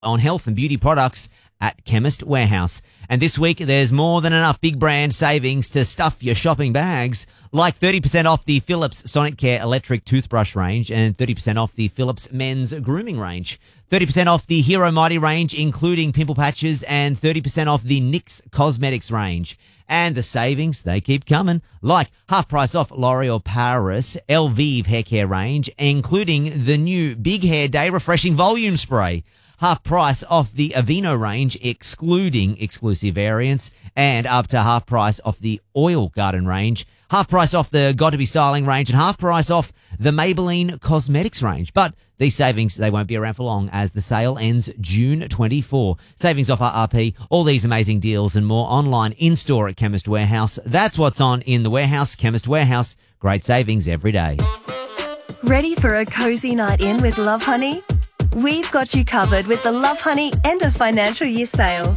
on health and beauty products at Chemist Warehouse. And this week, there's more than enough big brand savings to stuff your shopping bags, like 30% off the Philips Sonicare electric toothbrush range and 30% off the Philips men's grooming range. 30% off the Hero Mighty range, including pimple patches, and 30% off the NYX Cosmetics range. And the savings, they keep coming, like half price off L'Oreal Paris Elvive hair care range, including the new Big Hair Day Refreshing Volume Spray. Half price off the Aveeno range, excluding exclusive variants, and up to half price off the Oil Garden range. Half price off the Got to Be Styling range, and half price off the Maybelline Cosmetics range. But these savings, they won't be around for long, as the sale ends June 24. Savings off RRP, all these amazing deals and more online in-store at Chemist Warehouse. That's what's on in the warehouse. Chemist Warehouse, great savings every day. Ready for a cozy night in with Love Honey? We've got you covered with the Love Honey end of financial year sale.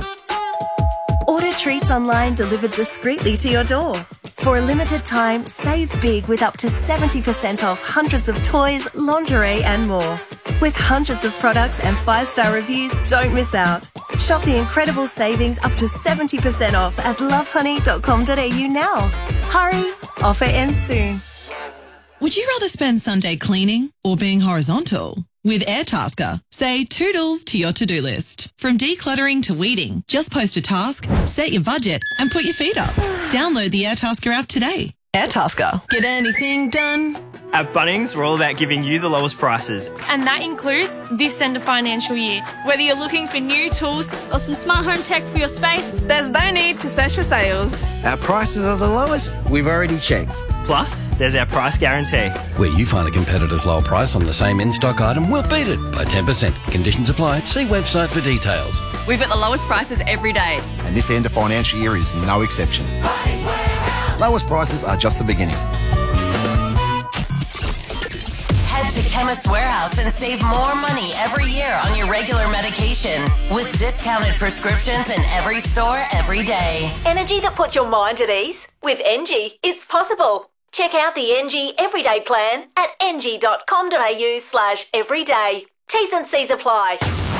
Order treats online delivered discreetly to your door. For a limited time, save big with up to 70% off hundreds of toys, lingerie and more. With hundreds of products and 5-star reviews, don't miss out. Shop the incredible savings up to 70% off at lovehoney.com.au now. Hurry, offer ends soon. Would you rather spend Sunday cleaning or being horizontal? With Airtasker, say toodles to your to-do list. From decluttering to weeding, just post a task, set your budget, and put your feet up. Download the Airtasker app today. Airtasker. Get anything done. At Bunnings, we're all about giving you the lowest prices. And that includes this end of financial year. Whether you're looking for new tools or some smart home tech for your space, there's no need to search for sales. Our prices are the lowest. We've already checked. Plus, there's our price guarantee. Where you find a competitor's low price on the same in-stock item, we'll beat it by 10%. Conditions apply. See website for details. We've got the lowest prices every day. And this end of financial year is no exception. Lowest prices are just the beginning. Head to Chemist Warehouse and save more money every year on your regular medication with discounted prescriptions in every store every day. Energy that puts your mind at ease? With NG, it's possible. Check out the NG Everyday Plan at ng.com.au/everyday. T's and C's apply.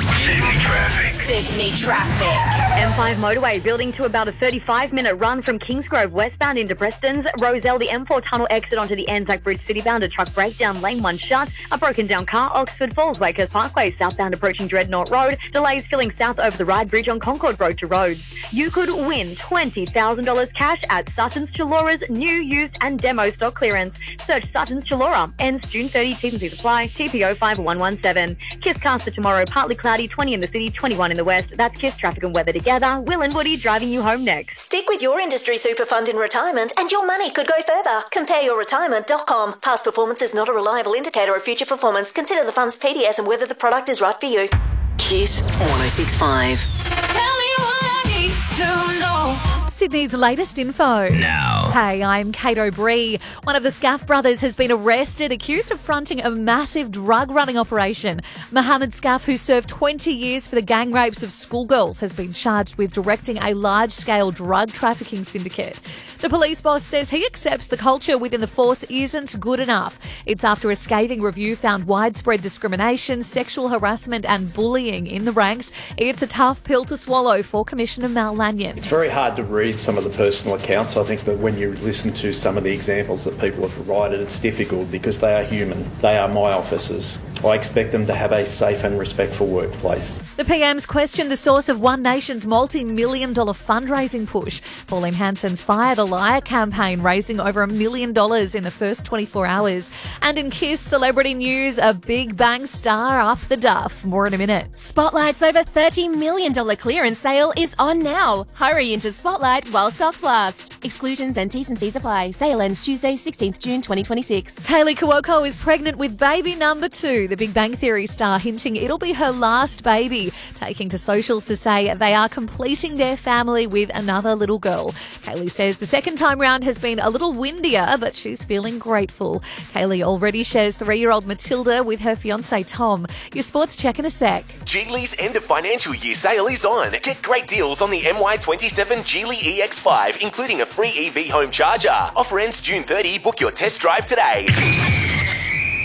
Sydney traffic. M5 motorway building to about a 35-minute run from Kingsgrove westbound into Preston's. Roselle, the M4 tunnel exit onto the Anzac Bridge citybound. A truck breakdown, lane 1 shut. A broken down car, Oxford Falls, Wakehurst Parkway, southbound approaching Dreadnought Road. Delays filling south over the Ryde Bridge on Concord Road to Rhodes. You could win $20,000 cash at Sutton's Chilora's new, used and demo stock clearance. Search Sutton's Chilora. Ends June 30. T's and C's apply. TPO 5117. Kiss cast for tomorrow. Partly cloudy, 20 in the city, 21 in the west. That's Kiss traffic and weather together. Will and Woody driving you home next. Stick with your industry super fund in retirement and your money could go further. CompareYourRetirement.com. Past performance is not a reliable indicator of future performance. Consider the fund's PDS and whether the product is right for you. Kiss 106.5. Tell me what I need to know. Sydney's latest info. Now. Hey, I'm Kate O'Brien. One of the Scaff brothers has been arrested, accused of fronting a massive drug-running operation. Mohammed Scaff, who served 20 years for the gang rapes of schoolgirls, has been charged with directing a large-scale drug trafficking syndicate. The police boss says he accepts the culture within the force isn't good enough. It's after a scathing review found widespread discrimination, sexual harassment and bullying in the ranks. It's a tough pill to swallow for Commissioner Mal Lanyon. It's very hard to read some of the personal accounts. I think that when you listen to some of the examples that people have provided, it's difficult because they are human. They are my officers. I expect them to have a safe and respectful workplace. The PM's questioned the source of One Nation's multi-million-dollar fundraising push. Pauline Hanson's Fire the Liar campaign raising over $1 million in the first 24 hours. And in Kiss celebrity news, a Big Bang star up the duff. More in a minute. Spotlight's over $30 million clearance sale is on now. Hurry into Spotlight while stocks last. Exclusions and T's and C's apply. Sale ends Tuesday, 16th June 2026. Kaylee Cuoco is pregnant with baby number 2. The Big Bang Theory star hinting it'll be her last baby, taking to socials to say they are completing their family with another little girl. Kaylee says the second time round has been a little windier, but she's feeling grateful. Kaylee already shares 3-year-old Matilda with her fiancé Tom. Your sports check in a sec. Geely's end of financial year sale is on. Get great deals on the MY27 Geely EX5, including a free EV home charger. Offer ends June 30. Book your test drive today.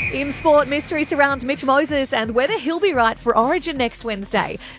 In sport, mystery surrounds Mitch Moses and whether he'll be right for Origin next Wednesday.